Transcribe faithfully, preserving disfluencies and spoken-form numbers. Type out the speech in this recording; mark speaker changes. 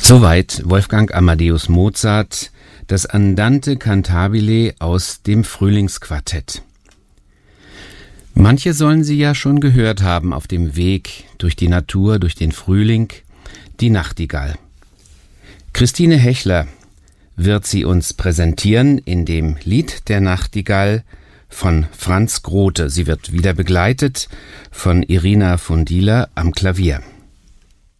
Speaker 1: Soweit Wolfgang Amadeus Mozart, das Andante cantabile aus dem Frühlingsquartett. Manche sollen Sie ja schon gehört haben auf dem Weg durch die Natur, durch den Frühling, die Nachtigall. Christine Hechler wird sie uns präsentieren in dem Lied der Nachtigall von Franz Grote. Sie wird wieder begleitet von Irina Fundila am Klavier.